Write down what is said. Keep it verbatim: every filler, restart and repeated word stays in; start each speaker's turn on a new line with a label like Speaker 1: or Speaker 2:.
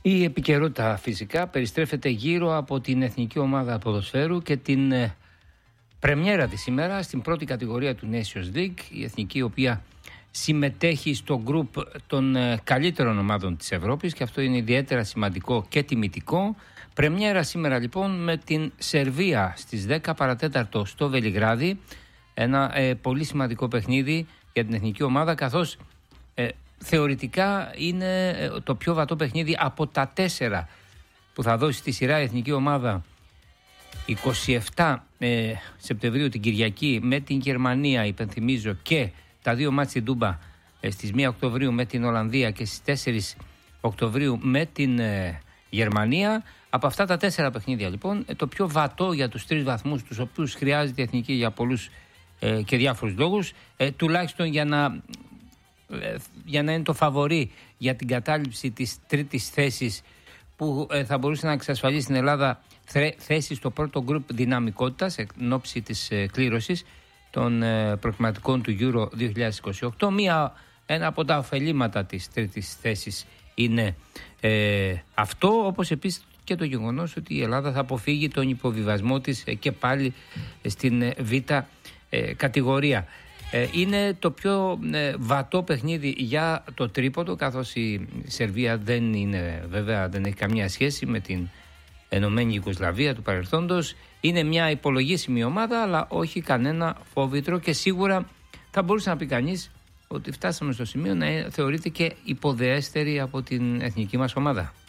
Speaker 1: Η επικαιρότητα φυσικά περιστρέφεται γύρω από την Εθνική Ομάδα Ποδοσφαίρου και την ε, πρεμιέρα της σήμερα στην πρώτη κατηγορία του Nations League, η εθνική η οποία συμμετέχει στο γκρουπ των ε, καλύτερων ομάδων της Ευρώπης και αυτό είναι ιδιαίτερα σημαντικό και τιμητικό. Πρεμιέρα σήμερα λοιπόν με την Σερβία στις δέκα παρατέταρτο στο Βελιγράδι, ένα ε, πολύ σημαντικό παιχνίδι για την εθνική ομάδα, καθώς ε, θεωρητικά είναι το πιο βατό παιχνίδι από τα τέσσερα που θα δώσει στη σειρά η εθνική ομάδα είκοσι επτά ε, Σεπτεμβρίου την Κυριακή με την Γερμανία, υπενθυμίζω, και τα δύο μάτς στην Τούμπα ε, στις πρώτη Οκτωβρίου με την Ολλανδία και στις τέσσερις Οκτωβρίου με την ε, Γερμανία. Από αυτά τα τέσσερα παιχνίδια λοιπόν το πιο βατό για τους τρεις βαθμούς τους οποίους χρειάζεται η εθνική για πολλούς ε, και διάφορους λόγους, ε, τουλάχιστον για να για να είναι το φαβορί για την κατάληψη της τρίτης θέσης που ε, θα μπορούσε να εξασφαλίσει στην Ελλάδα θέση στο πρώτο γκρουπ δυναμικότητας εν ώψη της ε, κλήρωσης των ε, προκριματικών του Euro δύο χιλιάδες είκοσι οκτώ. Μία, ένα από τα ωφελήματα της τρίτης θέσης είναι ε, αυτό, όπως επίσης και το γεγονός ότι η Ελλάδα θα αποφύγει τον υποβιβασμό της ε, και πάλι ε, στην ε, β ε, κατηγορία. Είναι το πιο βατό παιχνίδι για το τρίποντο, καθώς η Σερβία δεν είναι, βέβαια δεν έχει καμία σχέση με την Ενωμένη Ιουγκοσλαβία του παρελθόντος. Είναι μια υπολογίσιμη ομάδα, αλλά όχι κανένα φόβητρο και σίγουρα θα μπορούσε να πει κανείς ότι φτάσαμε στο σημείο να θεωρείται και υποδεέστερη από την εθνική μας ομάδα.